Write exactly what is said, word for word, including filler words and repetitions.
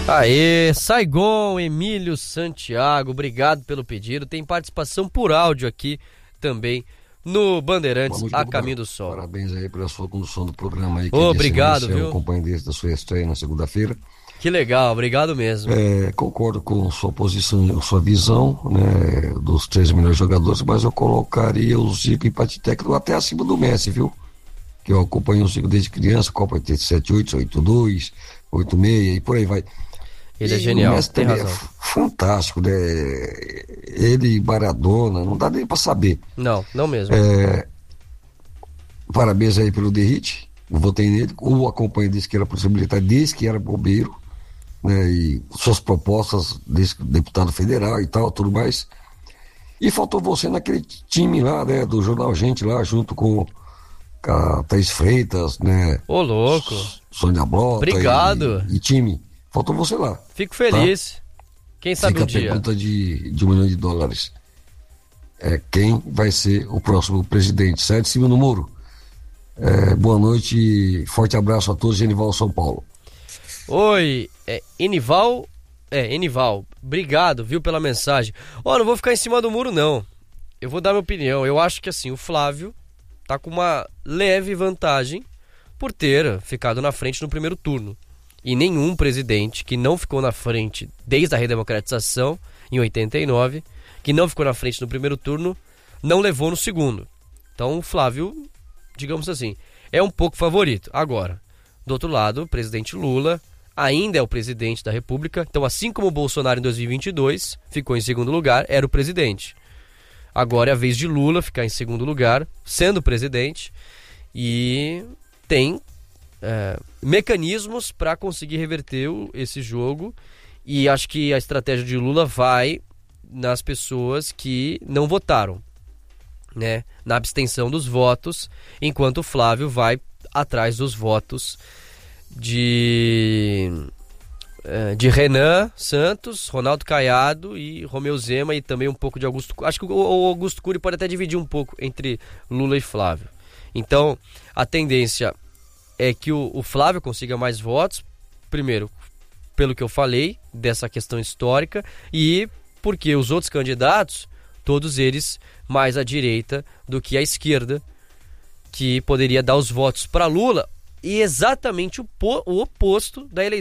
Aê, Saigon, Emílio Santiago, obrigado pelo pedido. Tem participação por áudio aqui também no Bandeirantes, noite, a Caminho do Sol. Parabéns aí pela sua condução do programa aí. Que Obrigado, viu? Eu acompanho desde a sua estreia na segunda-feira. Que legal, obrigado mesmo. É, concordo com sua posição, sua visão, né, dos três melhores jogadores, mas eu colocaria o Zico empate técnico até acima do Messi, viu? Que eu acompanho o Zico desde criança, Copa oitenta e sete, oito, oito dois, oito seis e por aí vai. Ele e é genial, o Messi tem também razão. é fantástico, né? Ele e Maradona, não dá nem pra saber. Não, não mesmo. É, parabéns aí pelo Derrite, eu votei nele, o acompanho disse que era polícia militar, disse que era bombeiro, né? E suas propostas, desse deputado federal e tal, tudo mais. E faltou você naquele time lá, né? Do Jornal Gente lá, junto com a Thaís Freitas, né? Ô, louco. Sônia Blota. Obrigado. E, e time. Faltou você lá. Fico feliz. Tá? Quem sabe Fica um dia. a pergunta de, de um milhão de dólares. É, quem vai ser o próximo presidente? Sai de cima do muro. É, boa noite, forte abraço a todos, Genival São Paulo. Oi, é Enival. É, Enival, obrigado, viu, pela mensagem. Ó, oh, não vou ficar em cima do muro, não. Eu vou dar minha opinião. Eu acho que assim, o Flávio tá com uma leve vantagem por ter ficado na frente no primeiro turno. E nenhum presidente que não ficou na frente desde a redemocratização, em oitenta e nove, que não ficou na frente no primeiro turno, não levou no segundo. Então o Flávio, digamos assim, é um pouco favorito. Agora, do outro lado, o presidente Lula ainda é o presidente da República. Então, assim como o Bolsonaro em dois mil e vinte e dois ficou em segundo lugar, era o presidente. Agora é a vez de Lula ficar em segundo lugar, sendo presidente, e tem é, mecanismos para conseguir reverter o, esse jogo, e acho que a estratégia de Lula vai nas pessoas que não votaram, né, na abstenção dos votos, enquanto o Flávio vai atrás dos votos de... de Renan Santos, Ronaldo Caiado e Romeu Zema, e também um pouco de Augusto Cury. Acho que o Augusto Cury pode até dividir um pouco entre Lula e Flávio. Então, a tendência é que o, o Flávio consiga mais votos, primeiro, pelo que eu falei, dessa questão histórica, e porque os outros candidatos, todos eles mais à direita do que à esquerda, que poderia dar os votos para Lula, e exatamente o, po- o oposto da eleição